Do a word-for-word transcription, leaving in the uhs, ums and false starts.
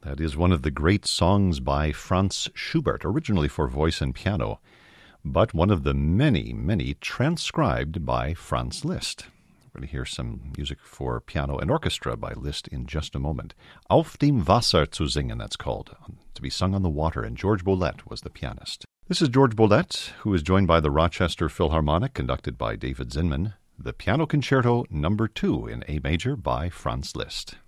That is one of the great songs by Franz Schubert, originally for voice and piano, but one of the many, many transcribed by Franz Liszt. We're going to hear some music for piano and orchestra by Liszt in just a moment. Auf dem Wasser zu singen, that's called, to be sung on the water, and George Boulette was the pianist. This is George Boulette, who is joined by the Rochester Philharmonic, conducted by David Zinman, the Piano Concerto Number two in A major by Franz Liszt.